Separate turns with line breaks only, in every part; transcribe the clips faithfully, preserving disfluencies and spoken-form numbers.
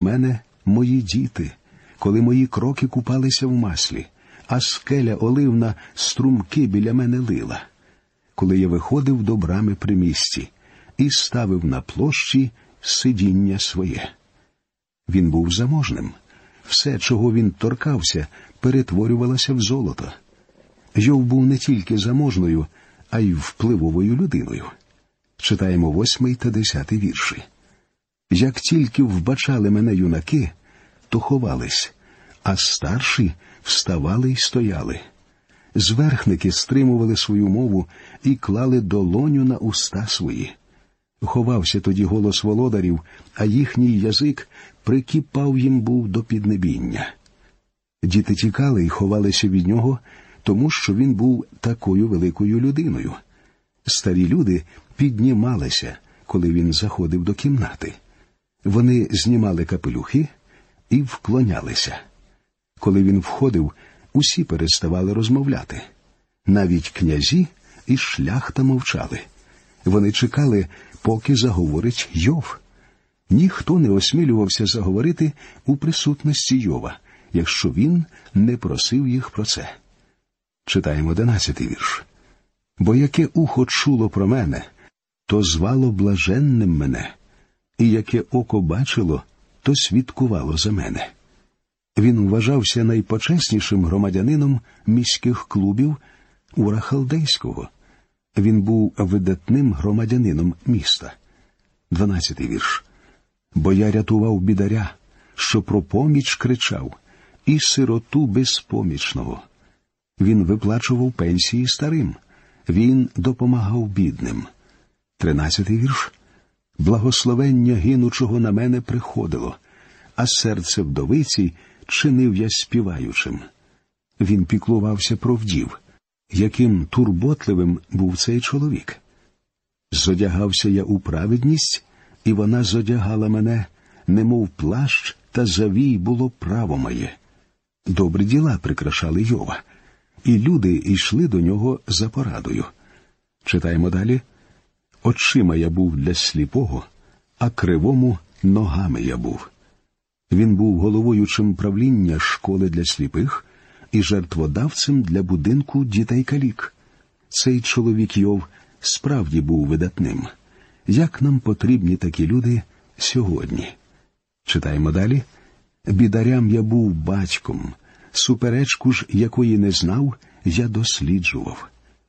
мене мої діти, коли мої кроки купалися в маслі, а скеля оливна струмки біля мене лила, коли я виходив до брами при місті і ставив на площі сидіння своє. Він був заможним. Все, чого він торкався, перетворювалося в золото. Йов був не тільки заможною, а й впливовою людиною. Читаємо восьмий та десятий вірші. Як тільки вбачали мене юнаки, то ховались, а старші вставали й стояли. Зверхники стримували свою мову і клали долоню на уста свої. Ховався тоді голос володарів, а їхній язик прикипав їм був до піднебіння. Діти тікали й ховалися від нього, тому що він був такою великою людиною. Старі люди піднімалися, коли він заходив до кімнати. Вони знімали капелюхи і вклонялися. Коли він входив, усі переставали розмовляти. Навіть князі і шляхта мовчали. Вони чекали, поки заговорить Йов. Ніхто не осмілювався заговорити у присутності Йова, якщо він не просив їх про це. Читаємо одинадцятий вірш. «Бо яке ухо чуло про мене, то звало блаженним мене, і яке око бачило, то свідкувало за мене». Він вважався найпочеснішим громадянином міських клубів Ура Халдейського. Він був видатним громадянином міста. Дванадцятий вірш. «Бо я рятував бідаря, що про поміч кричав, і сироту безпомічного. Він виплачував пенсії старим, він допомагав бідним». Тринадцятий вірш. «Благословення гинучого на мене приходило, а серце вдовиці чинив я співаючим». Він піклувався про вдів. Яким турботливим був цей чоловік. «Зодягався я у праведність, і вона зодягала мене, немов плащ, та завій було право моє». Добрі діла прикрашали Йова, і люди йшли до нього за порадою. Читаємо далі. «Очима я був для сліпого, а кривому ногами я був». Він був головуючим правління школи для сліпих і жертводавцем для будинку дітей-калік. Цей чоловік Йов справді був видатним. Як нам потрібні такі люди сьогодні? Читаємо далі. «Бідарям я був батьком, суперечку ж, якої не знав, я досліджував».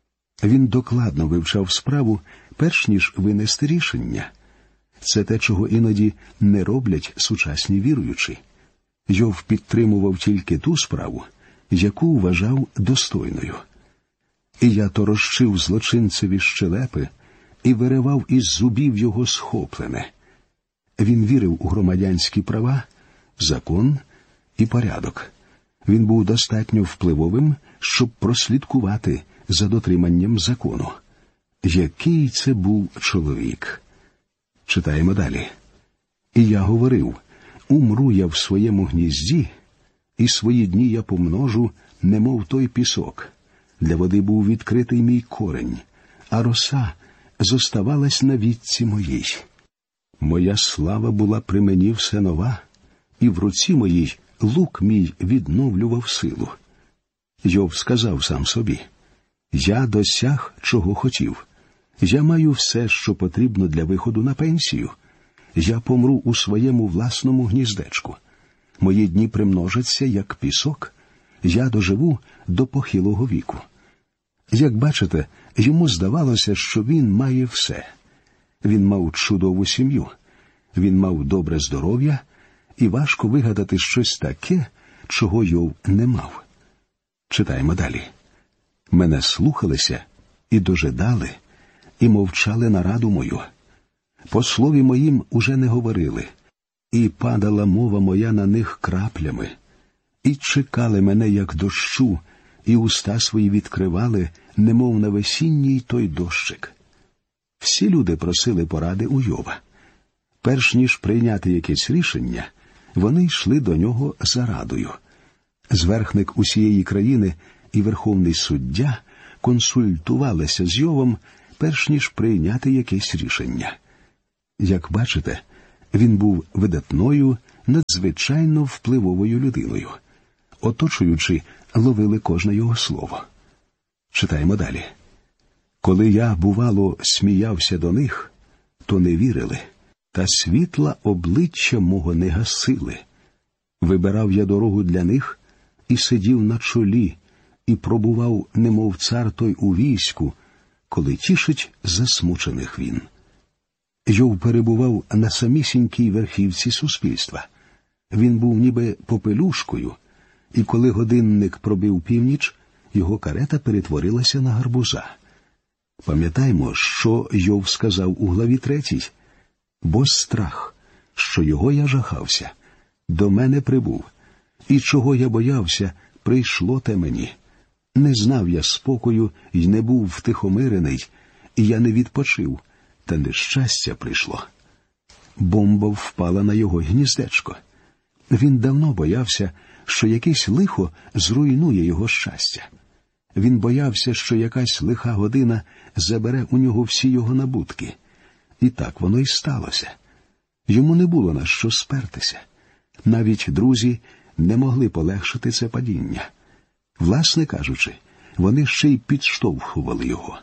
Він докладно вивчав справу, перш ніж винести рішення. Це те, чого іноді не роблять сучасні віруючі. Йов підтримував тільки ту справу, яку вважав достойною. «І я торощив злочинцеві щелепи і виривав із зубів його схоплене». Він вірив у громадянські права, закон і порядок. Він був достатньо впливовим, щоб прослідкувати за дотриманням закону. Який це був чоловік? Читаємо далі. «І я говорив, умру я в своєму гнізді, і свої дні я помножу, немов той пісок. Для води був відкритий мій корень, а роса зоставалась на вітці моїй. Моя слава була при мені все нова, і в руці моїй лук мій відновлював силу». Йов сказав сам собі: «Я досяг, чого хотів. Я маю все, що потрібно для виходу на пенсію. Я помру у своєму власному гніздечку. Мої дні примножаться, як пісок. Я доживу до похилого віку». Як бачите, йому здавалося, що він має все. Він мав чудову сім'ю, він мав добре здоров'я, і важко вигадати щось таке, чого Йов не мав. Читаємо далі. «Мене слухалися і дожидали, і мовчали на раду мою. По слові моїм уже не говорили, і падала мова моя на них краплями. І чекали мене, як дощу, і уста свої відкривали, немов на весінній той дощик». Всі люди просили поради у Йова. Перш ніж прийняти якесь рішення, вони йшли до нього за радою. Зверхник усієї країни і верховний суддя консультувалися з Йовом, перш ніж прийняти якесь рішення. Як бачите, він був видатною надзвичайно впливовою людиною. Оточуючи, ловили кожне його слово. Читаємо далі. «Коли я, бувало, сміявся до них, то не вірили, та світла обличчя мого не гасили. Вибирав я дорогу для них і сидів на чолі, і пробував, немов цар той у війську, коли тішить засмучених він». Йов перебував на самісінькій верхівці суспільства. Він був ніби попелюшкою, і коли годинник пробив північ, його карета перетворилася на гарбуза. Пам'ятаймо, що Йов сказав у главі третій. «Бо страх, що його я жахався, до мене прибув, і чого я боявся, прийшло те мені. Не знав я спокою й не був втихомирений, і я не відпочив, та нещастя прийшло». Бомба впала на його гніздечко. Він давно боявся, що якесь лихо зруйнує його щастя. Він боявся, що якась лиха година забере у нього всі його набутки. І так воно й сталося. Йому не було на що спертися. Навіть друзі не могли полегшити це падіння. Власне кажучи, вони ще й підштовхували його.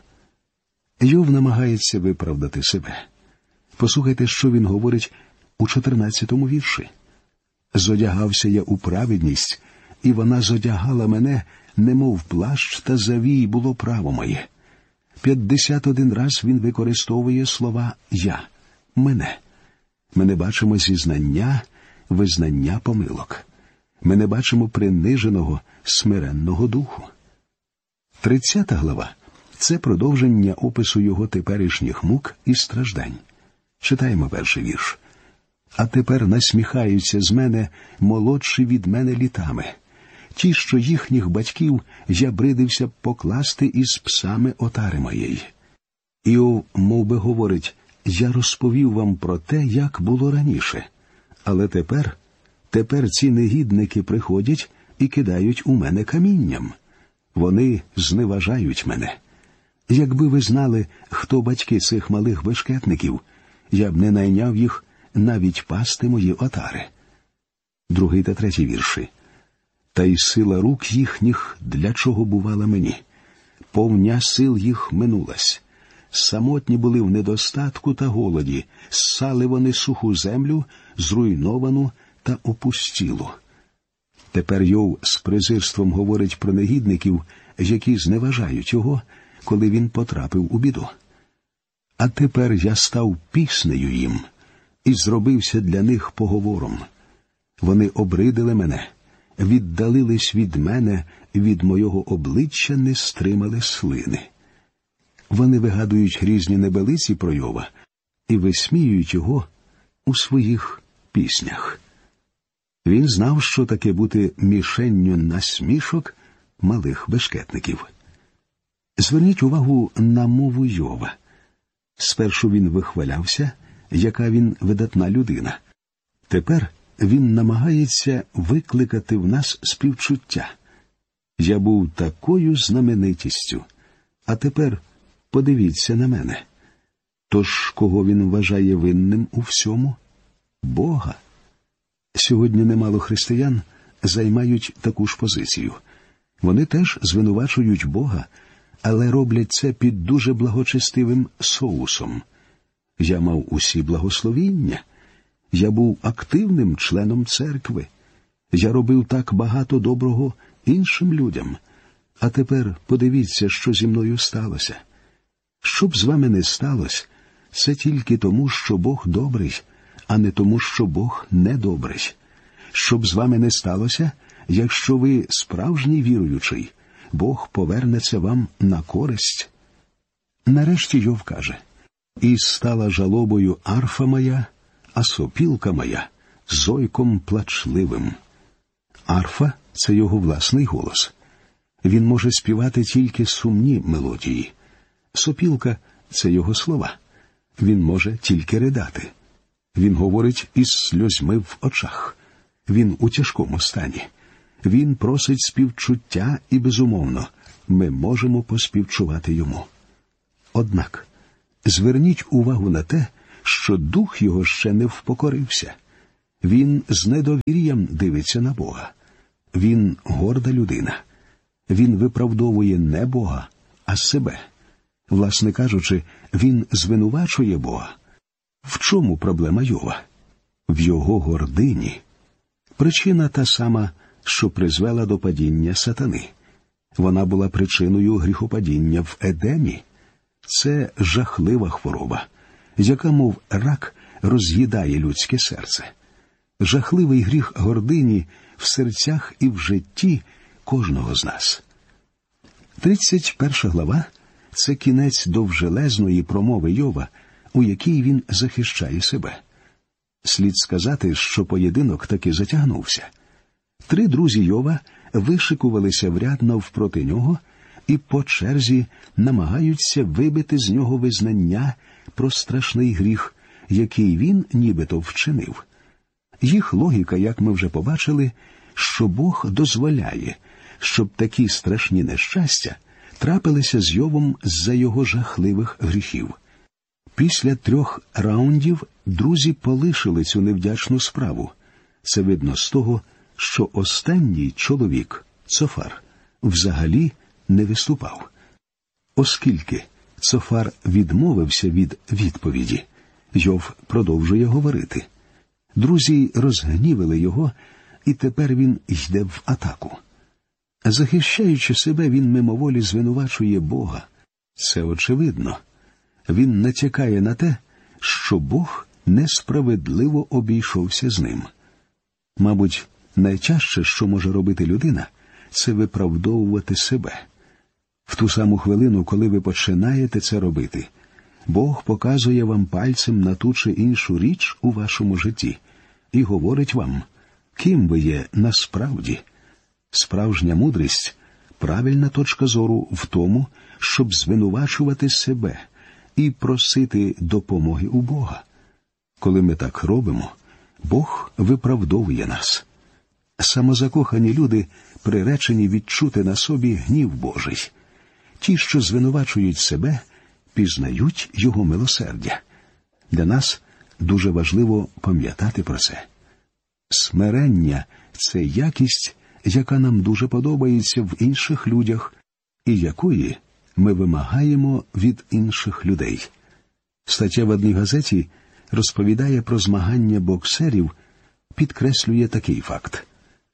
Йов намагається виправдати себе. Послухайте, що він говорить у чотирнадцятому вірші. «Зодягався я у праведність, і вона зодягала мене, немов плащ та завій було право моє». П'ятдесят один раз він використовує слова «я», «мене». Ми не бачимо зізнання, визнання помилок. Ми не бачимо приниженого, смиренного духу. тридцята глава – це продовження опису його теперішніх мук і страждань. Читаємо перший вірш. «А тепер насміхаються з мене молодші від мене літами. Ті, що їхніх батьків я бридився покласти із псами отари моєї». Іов мов би говорить, «Я розповів вам про те, як було раніше. Але тепер, тепер ці негідники приходять і кидають у мене камінням. Вони зневажають мене. Якби ви знали, хто батьки цих малих бешкетників, я б не найняв їх навіть пасти мої отари». Другий та третій вірші. «Та й сила рук їхніх для чого бувала мені? Повня сил їх минулась. Самотні були в недостатку та голоді, ссали вони суху землю, зруйновану та опустілу». Тепер Йов з презирством говорить про негідників, які зневажають його, коли він потрапив у біду. «А тепер я став піснею їм і зробився для них поговором. Вони обридили мене, віддалились від мене, від мого обличчя не стримали слини». Вони вигадують різні небелиці про Йова і висміюють його у своїх піснях. Він знав, що таке бути мішенню насмішок малих бешкетників. Зверніть увагу на мову Йова. Спершу він вихвалявся, яка він видатна людина. Тепер він намагається викликати в нас співчуття. «Я був такою знаменитістю, а тепер подивіться на мене». Тож, кого він вважає винним у всьому? Бога. Сьогодні немало християн займають таку ж позицію. Вони теж звинувачують Бога, але роблять це під дуже благочестивим соусом. «Я мав усі благословіння. Я був активним членом церкви. Я робив так багато доброго іншим людям. А тепер подивіться, що зі мною сталося». Що б з вами не сталося, це тільки тому, що Бог добрий, а не тому, що Бог недобрий. Що б з вами не сталося, якщо ви справжній віруючий, Бог повернеться вам на користь. Нарешті Йов каже: «І стала жалобою арфа моя, а сопілка моя зойком плачливим». Арфа – це його власний голос. Він може співати тільки сумні мелодії. Сопілка – це його слова. Він може тільки ридати. Він говорить із сльозьми в очах. Він у тяжкому стані. Він просить співчуття і, безумовно, ми можемо поспівчувати йому. Однак, зверніть увагу на те, що дух його ще не впокорився. Він з недовір'ям дивиться на Бога. Він горда людина. Він виправдовує не Бога, а себе. Власне кажучи, він звинувачує Бога. В чому проблема Йова? В його гордині. Причина та сама, що призвела до падіння сатани. Вона була причиною гріхопадіння в Едемі. Це жахлива хвороба, яка, мов рак, роз'їдає людське серце. Жахливий гріх гордині в серцях і в житті кожного з нас. тридцять перша глава – це кінець довжелезної промови Йова, у якій він захищає себе. Слід сказати, що поєдинок таки затягнувся. Три друзі Йова вишикувалися в ряд навпроти нього і по черзі намагаються вибити з нього визнання про страшний гріх, який він нібито вчинив. Їх логіка, як ми вже побачили, що Бог дозволяє, щоб такі страшні нещастя трапилися з Йовом з-за його жахливих гріхів. Після трьох раундів друзі полишили цю невдячну справу. Це видно з того, що останній чоловік, Цофар, взагалі не виступав. Оскільки Цофар відмовився від відповіді, Йов продовжує говорити. Друзі розгнівили його, і тепер він йде в атаку. Захищаючи себе, він мимоволі звинувачує Бога. Це очевидно. Він натякає на те, що Бог несправедливо обійшовся з ним. Мабуть, найтяжче, що може робити людина, це виправдовувати себе. В ту саму хвилину, коли ви починаєте це робити, Бог показує вам пальцем на ту чи іншу річ у вашому житті і говорить вам, ким ви є насправді. Справжня мудрість – правильна точка зору в тому, щоб звинувачувати себе і просити допомоги у Бога. Коли ми так робимо, Бог виправдовує нас. Самозакохані люди приречені відчути на собі гнів Божий. Ті, що звинувачують себе, пізнають Його милосердя. Для нас дуже важливо пам'ятати про це. Смирення – це якість, яка нам дуже подобається в інших людях і якої ми вимагаємо від інших людей. Стаття в одній газеті розповідає про змагання боксерів, підкреслює такий факт.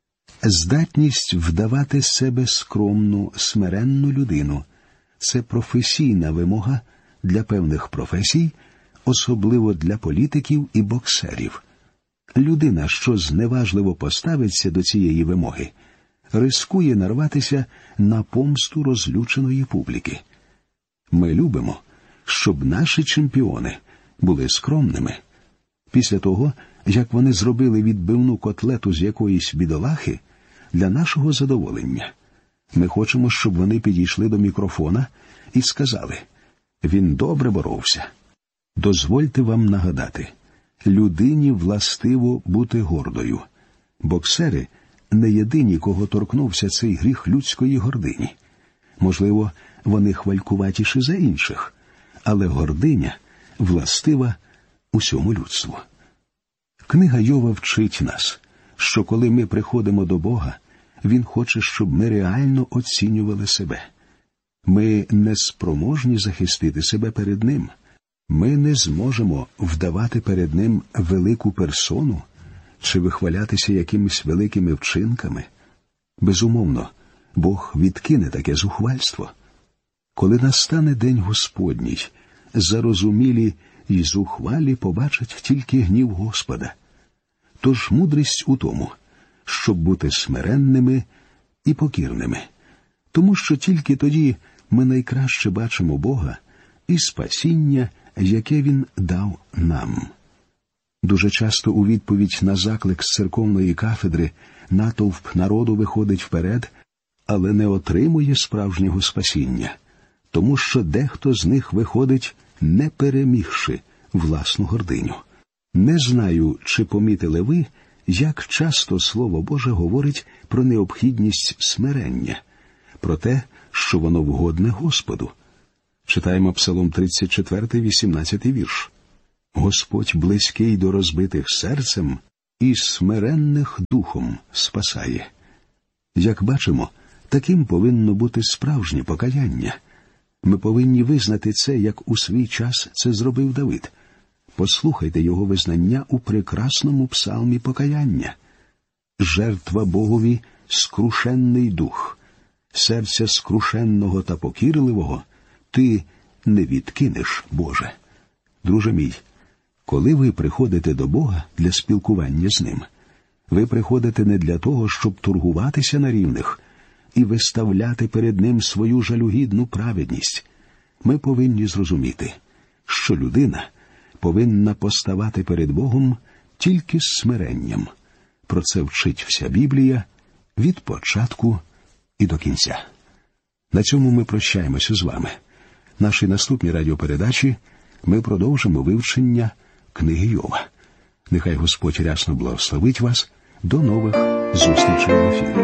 Здатність вдавати з себе скромну, смиренну людину – це професійна вимога для певних професій, особливо для політиків і боксерів. Людина, що зневажливо поставиться до цієї вимоги, рискує нарватися на помсту розлюченої публіки. Ми любимо, щоб наші чемпіони були скромними. Після того, як вони зробили відбивну котлету з якоїсь бідолахи, для нашого задоволення, ми хочемо, щоб вони підійшли до мікрофона і сказали: «Він добре боровся». Дозвольте вам нагадати, людині властиво бути гордою. Боксери не єдині, кого торкнувся цей гріх людської гордині. Можливо, вони хвалькуватіші за інших, але гординя властива усьому людству. Книга Йова вчить нас, що коли ми приходимо до Бога, Він хоче, щоб ми реально оцінювали себе. Ми не спроможні захистити себе перед Ним. Ми не зможемо вдавати перед Ним велику персону чи вихвалятися якимись великими вчинками. Безумовно, Бог відкине таке зухвальство. Коли настане День Господній, зарозумілі й зухвалі побачать тільки гнів Господа. Тож мудрість у тому, щоб бути смиренними і покірними, тому що тільки тоді ми найкраще бачимо Бога і спасіння, яке Він дав нам. Дуже часто у відповідь на заклик з церковної кафедри натовп народу виходить вперед, але не отримує справжнього спасіння, тому що дехто з них виходить, не перемігши власну гординю. Не знаю, чи помітили ви, як часто Слово Боже говорить про необхідність смирення, про те, що воно вгодне Господу. Читаємо Псалом тридцять четвертий, вісімнадцятий вірш. «Господь близький до розбитих серцем і смиренних духом спасає. Як бачимо, таким повинно бути справжнє покаяння. Ми повинні визнати це, як у свій час це зробив Давид. Послухайте його визнання у прекрасному псалмі покаяння. «Жертва Богові – скрушенний дух, серця скрушенного та покірливого ти не відкинеш, Боже». Друже мій, коли ви приходите до Бога для спілкування з Ним, ви приходите не для того, щоб торгуватися на рівних і виставляти перед Ним свою жалюгідну праведність. Ми повинні зрозуміти, що людина повинна поставати перед Богом тільки з смиренням. Про це вчить вся Біблія від початку і до кінця. На цьому ми прощаємося з вами. Наші наступні радіопередачі ми продовжимо вивчення книги Йова. Нехай Господь рясно благословить вас. До нових зустрічей в ефірі.